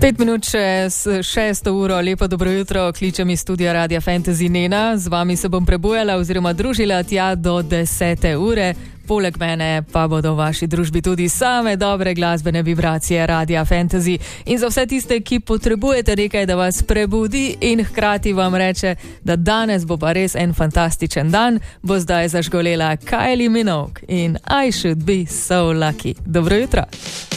5 minut čez 6. uro, lepo dobro jutro, kličem iz studia Radia Fantasy Nena. Z vami se bom prebujala oziroma družila tja do 10. ure. Poleg mene pa bodo v vaši družbi tudi same dobre glasbene vibracije Radia Fantasy. In za vse tiste, ki potrebujete nekaj, da vas prebudi in hkrati vam reče, da danes bo pa res en fantastičen dan, bo zdaj zažgolela Kylie Minogue in I Should Be So Lucky. Dobro jutro.